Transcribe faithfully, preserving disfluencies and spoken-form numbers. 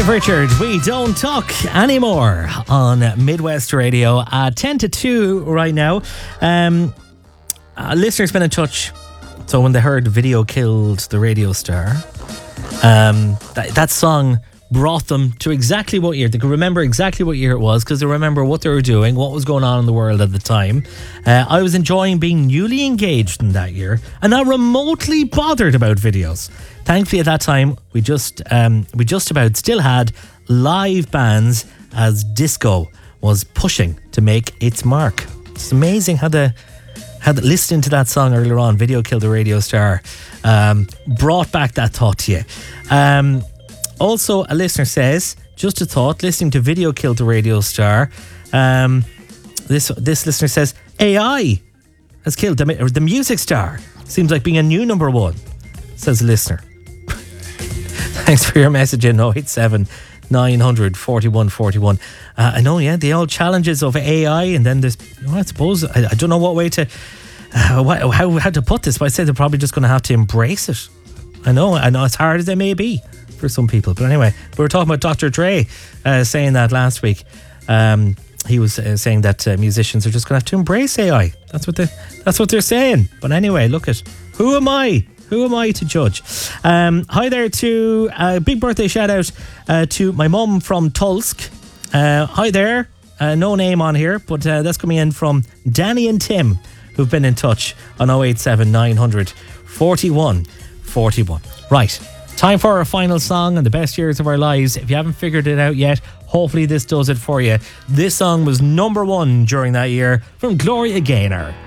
Cliff Richard, we don't talk anymore on Midwest Radio at ten to two right now. Um, a listener's been in touch. So when they heard Video Killed the Radio Star, um, that, that song brought them to exactly what year. They could remember exactly what year it was because they remember what they were doing, what was going on in the world at the time. Uh, I was enjoying being newly engaged in that year and not remotely bothered about videos. Thankfully, at that time, we just um, we just about still had live bands as disco was pushing to make its mark. It's amazing how the how the, listening to that song earlier on, Video Killed the Radio Star, um, brought back that thought to you. Um, also, a listener says, just a thought, listening to Video Killed the Radio Star, um, this this listener says, A I has killed the, the music star. Seems like being a new number one, says a listener. Thanks for your message in oh eight seven, nine hundred, forty-one forty-one. Uh, I know, yeah, the old challenges of A I, and then there's, well, I suppose, I, I don't know what way to, uh, what, how, how to put this, but I say they're probably just going to have to embrace it. I know, I know, as hard as it may be for some people. But anyway, we were talking about Doctor Dre uh, saying that last week. Um, he was uh, saying that uh, musicians are just going to have to embrace A I. That's what they, that's what they're saying. But anyway, look at, who am I? Who am I to judge? Um, hi there to a uh, big birthday shout out uh, to my mum from Tulsk. Uh, hi there. Uh, no name on here, but uh, that's coming in from Danny and Tim, who've been in touch on oh eight seven, nine hundred, forty-one forty-one. Right. Time for our final song and the best years of our lives. If you haven't figured it out yet, hopefully this does it for you. This song was number one during that year from Gloria Gaynor.